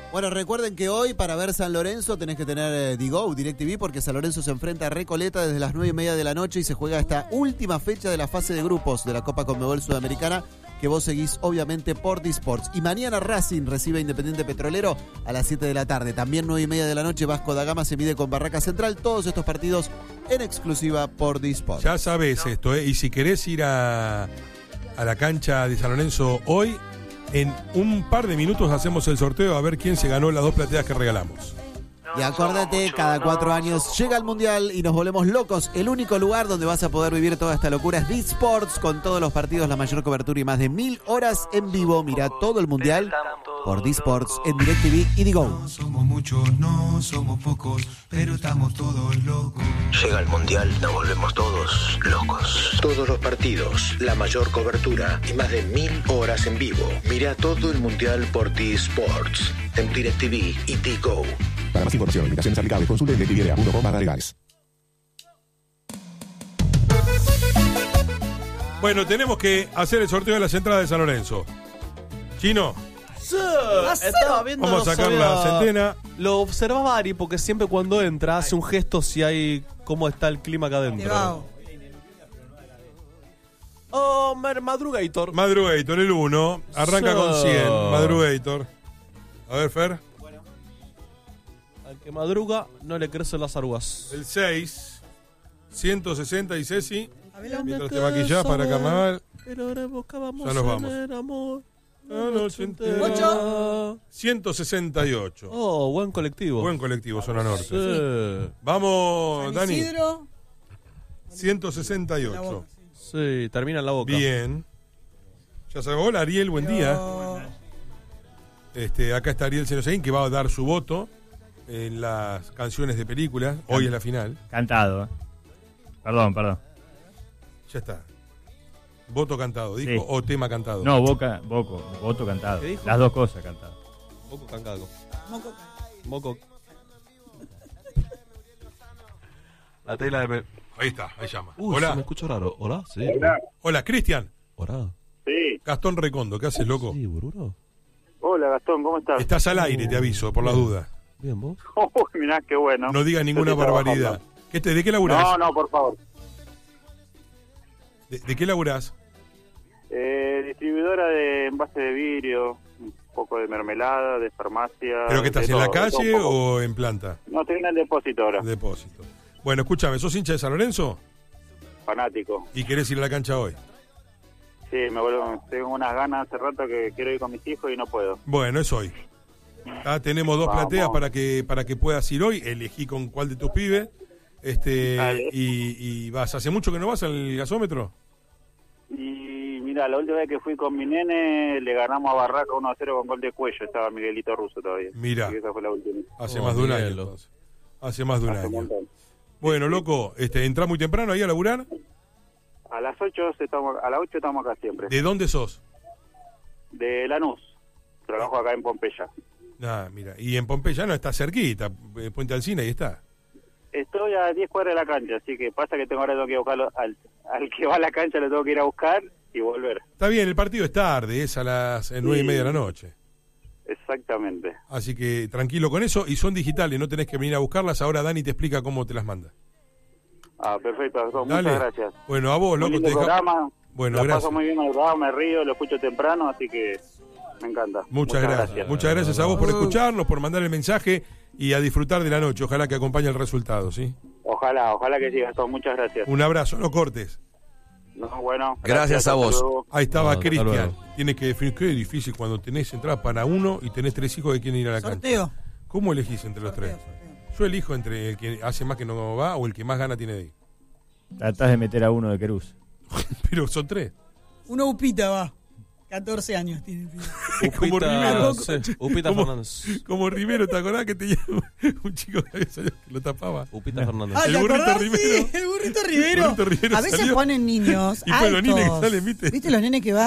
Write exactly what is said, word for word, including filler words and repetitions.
Bueno, recuerden que hoy para ver San Lorenzo tenés que tener eh, Digo, DirecTV, porque San Lorenzo se enfrenta a Recoleta desde las nueve y media de la noche y se juega esta última fecha de la fase de grupos de la Copa Conmebol Sudamericana, que vos seguís obviamente por Disports. Y mañana Racing recibe a Independiente Petrolero a las siete de la tarde. También nueve y media de la noche Vasco da Gama se mide con Barraca Central. Todos estos partidos en exclusiva por Disports. Ya sabés esto, ¿eh? Y si querés ir a, a la cancha de San Lorenzo hoy, en un par de minutos hacemos el sorteo a ver quién se ganó las dos plateas que regalamos. Y acuérdate, cada cuatro años llega el Mundial y nos volvemos locos. El único lugar donde vas a poder vivir toda esta locura es Disports, con todos los partidos, la mayor cobertura y más de mil horas en vivo. Mirá todo el Mundial por Disports en DirecTV y Digo. No somos muchos, no somos pocos, pero estamos todos locos. Llega el Mundial, nos volvemos todos locos. Todos los partidos, la mayor cobertura y más de mil horas en vivo. Mirá todo el Mundial por Disports en DirecTV y Digo. Para más información, limitaciones aplicables, consulte en directv punto com barra legales. Bueno, tenemos que hacer el sorteo de las entradas de San Lorenzo. Chino, Sí, estaba viendo, vamos a no sacar sabía- la centena. Lo observaba Ari porque siempre cuando entra hace un gesto si hay cómo está el clima acá adentro. Wow. Oh, Mer- Madrugator. Madrugator, el uno, arranca Sí. con cien. Madrugator. A ver, Fer. Al que madruga no le crecen las arrugas. El seis, ciento sesenta y Ceci. A ver, la- Mientras te maquillás para carnaval. Pero ahora buscábamos Ya nos vamos. en el amor La noche entera. Ocho. ciento sesenta y ocho. Oh, buen colectivo. Buen colectivo, zona norte. Sí. Vamos, San Dani. Isidro. ciento sesenta y La ocho. Boca, sí. Sí, termina en la boca. Bien. Ya sabes, hola Ariel, buen día. Pero- Este, acá está Ariel Senoseín, que va a dar su voto en las canciones de películas. Hoy es la final. Cantado. ¿eh? Perdón, perdón. Ya está. Voto cantado, dijo, Sí. o tema cantado. No, boca, boco, voto cantado. ¿Qué dijo? Las dos cosas cantadas. Moco cancaco. Moco. Moco. La tela de... me- Ahí está, ahí llama. Uh, se me Hola. escucha raro. ¿Hola? Sí. Hola, Cristian. ¿Hola? Sí. Gastón Recondo, ¿qué haces, loco? Sí, Bururo. Hola, Gastón, ¿cómo estás? Estás al aire, te aviso, por las dudas. Bien, ¿vos? Uy, mirá, qué bueno. No digas ninguna Estoy barbaridad. trabajando. ¿Qué te, ¿De qué laburás? No, no, por favor. ¿De, de qué laburás? Eh, distribuidora de envase de vidrio, un poco de mermelada, de farmacia. ¿Pero que estás de en la todo, de todo calle un poco. o en planta? No, estoy en el depósito ahora. Depósito. Bueno, escúchame, ¿sos hincha de San Lorenzo? Fanático. ¿Y querés ir a la cancha hoy? Sí, me vuelvo, tengo unas ganas hace rato que quiero ir con mis hijos y no puedo. Bueno, es hoy. Ah, tenemos dos Vamos. plateas para que para que puedas ir hoy. Elegí con cuál de tus pibes. Este Dale. y, y vas. ¿Hace mucho que no vas al gasómetro? Y mira, la última vez que fui con mi nene le ganamos a Barraca uno a cero con gol de Cuello. Estaba Miguelito Russo todavía. Mirá. Así que esa fue la última. Hace Oh, más de un año. Miguelo. Entonces. Hace más de un Hace un año. montón. Bueno, loco, este, ¿entrás muy temprano ahí a laburar? A las ocho estamos, a las ocho estamos acá siempre. ¿De dónde sos? De Lanús. Trabajo acá en Pompeya. Ah, mira. Y en Pompeya no está cerquita. eh, Puente Alsina, ahí está. Estoy a diez cuadras de la cancha, así que pasa que tengo ahora tengo que buscarlo al, al que va a la cancha, lo tengo que ir a buscar y volver. Está bien, el partido es tarde, es a las eh, nueve y media de la noche. Exactamente. Así que tranquilo con eso. Y son digitales, no tenés que venir a buscarlas. Ahora Dani te explica cómo te las manda. Ah, perfecto. Muchas Dale. gracias. Bueno, a vos, Muy loco, lindo te deja- programa. Bueno, La gracias. paso muy bien el programa, me río, lo escucho temprano, así que me encanta. Muchas, gracias. Muchas gracias a vos por escucharnos, por mandar el mensaje y a disfrutar de la noche. Ojalá que acompañe el resultado, ¿sí? Ojalá, ojalá que siga todo. Muchas gracias. Un abrazo, no cortes. No, bueno, Gracias a hasta vos. luego. Ahí estaba No, hasta Cristian. luego. Tienes que definir qué difícil cuando tenés entradas para uno y tenés tres hijos que quieren ir a la cancha. Sorteo. ¿Cómo elegís entre los tres? Sorteo, sorteo. Yo elijo entre el que hace más que no va o el que más gana tiene de ir. Tratás de meter a uno de Querús. Pero son tres. Uno Upita va. catorce años tiene el pibe. Como Upita, Rivero. sí, Upita Como- Fernández. Como Rivero, ¿te acordás que tenía un chico que había salido que lo tapaba? Upita Fernández. Ah, El ¿te burrito acordás? Rivero. Sí, el burrito Rivero. El burrito Rivero A veces salió. ponen niños Y pues los altos. nenes que salen, ¿viste? ¿Viste los nenes que van